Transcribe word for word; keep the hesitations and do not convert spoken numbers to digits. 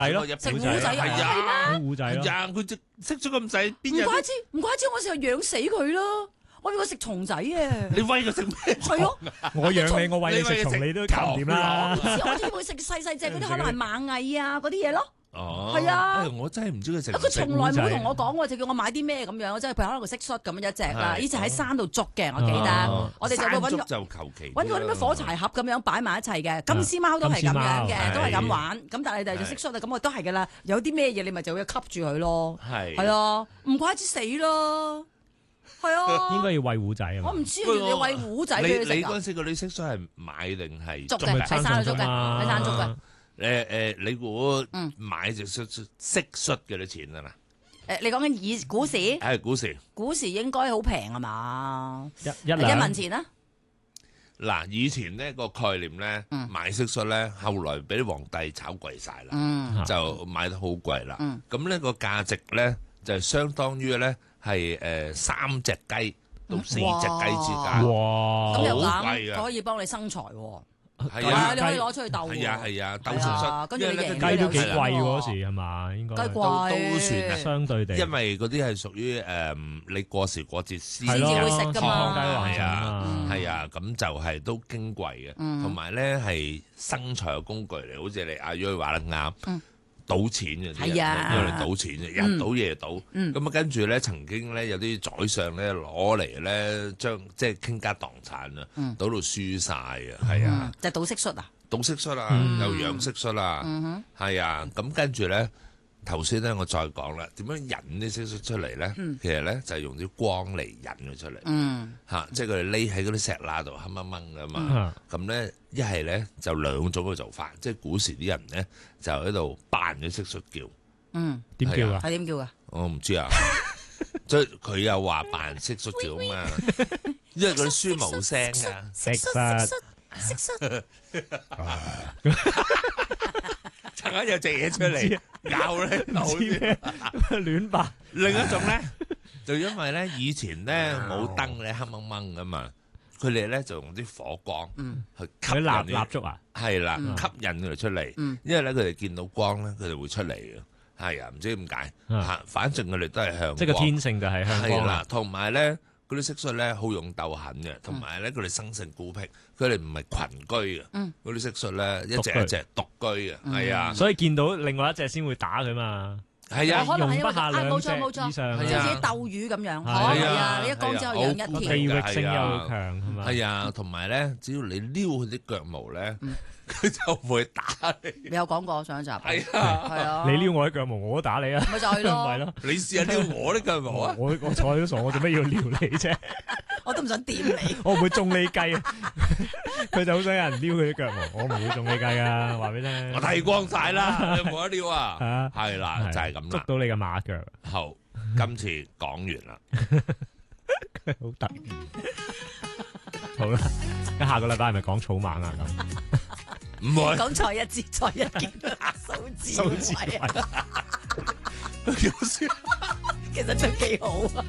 係咯， 食糊仔啊， 係啊，糊仔咯。 呀，佢隻識咗咁細，邊唔怪之唔怪之，我成日養死佢咯。我俾佢食蟲仔啊！ 你餵佢食咩？ 係咯， 我養你，我餵你食蟲，你都搞唔掂啦。 我知會食細細隻嗰啲，可能係螞蟻啊嗰啲嘢咯。 哦， 係啊， 我真係唔知佢食。 佢從來冇同我講喎，就叫我買啲咩咁樣，即係譬如可能個蟋蟀咁樣一隻啦。以前喺山度捉嘅，我記得。我哋就會揾個就求其揾個啲咩火柴盒咁樣擺埋一齊嘅。金絲貓都係咁樣嘅，都係咁玩。咁但係你哋就蟋蟀啊，咁我都係㗎啦。有啲咩嘢你咪就會吸住佢咯。 係係啊，唔怪之死咯。係啊， 應該要餵糊仔啊！ 我唔知你餵糊仔俾佢食。 你嗰陣時嗰啲蟋蟀係買定係捉嘅？喺山度捉嘅，喺山捉嘅。 誒誒，你估買隻蟋蟀蟋蟀幾多錢啊？ 嗱，誒，你講緊以股市？ 係股市。 股市應該好平啊嘛？ 一一一文錢啊！ 嗱，以前呢個概念咧，買蟋蟀咧，後來俾皇帝炒貴晒啦，就買得好貴啦。咁呢個價值咧，就相當於咧。係誒三隻雞到四隻雞之間， 哇！ 咁又貴可以幫你生財喎。 係啊， 你可以攞出去鬥。 係啊係啊，鬥蟋蟀。 跟住你贏雞都幾貴嗰時係嘛？應該雞貴都算啊， 相對地。 因為嗰啲係屬於誒你過時過節先至會食㗎嘛。 係啊係啊，咁就係都矜貴嘅，同埋咧係生財嘅工具嚟，好似你阿約話得啱。賭錢嘅， 係啊， 因為賭錢嘅，日賭夜賭，咁啊跟住咧，曾經咧有啲宰相咧攞嚟咧，將即係傾家蕩產啊，賭到輸晒啊，係啊， 就賭蟋蟀啊， 賭蟋蟀啊，又養蟋蟀啊，係啊，咁跟住咧，頭先咧我再講啦，點樣引啲蟋蟀出嚟咧？其實咧就係用啲光嚟引佢出嚟，嚇，即係佢哋匿喺嗰啲石罅度黑掹掹噶嘛，咁咧。一係咧就兩種嘅做法，即係古時啲人咧就喺度扮咗蟋蟀叫， 嗯， 點叫啊？ 係點叫啊？ 我唔知啊，即係佢又話扮蟋蟀叫啊嘛，因為嗰啲書冇聲噶， 蟋蟀， 蟋蟀， 陣間有隻嘢出嚟咬咧， 亂扮。 另一種咧就因為咧以前咧冇燈咧黑掹掹噶嘛。佢哋咧就用啲火光去吸引蠟蠟燭啊， 係啦，吸引佢哋出嚟。因為咧佢哋見到光咧，佢哋會出嚟嘅。係啊，唔知點解嚇，反正佢哋都係向光。即係個天性就係向光啦。 同埋咧嗰啲蟋蟀咧好勇鬥狠嘅，同埋咧佢哋生性孤僻，佢哋唔係群居嘅。嗰啲蟋蟀咧一隻一隻獨居嘅，係啊。 所以見到另外一隻先會打佢嘛。 係啊， 容不下兩隻以上， 好似啲鬥魚咁樣。係啊，你一講之後養一條， 地域性又強係嘛？ 係啊，同埋咧，只要你撩佢啲腳毛咧，佢就會打你。 你有講過上一集？ 係啊， 係啊。 你撩我啲腳毛，我都打你啊！ 咪就係咯， 咪咯。 你試下撩我啲腳毛啊！ 我我坐喺度傻，我做咩要撩你啫？ 我都唔想掂你。 我唔會中你計啊！佢就好想有人撩佢啲腳毛，我唔會中你計噶，話俾你聽。 我剃光晒啦，你冇得撩啊！係啦，就係咁啦。 捉到你嘅馬腳。 好，今次講完啦。 佢好得意。好啦，咁下個禮拜係咪講草蜢啊？咁唔會講蔡一智、蔡一傑、數字位啊！ 好笑， 其實都幾好啊！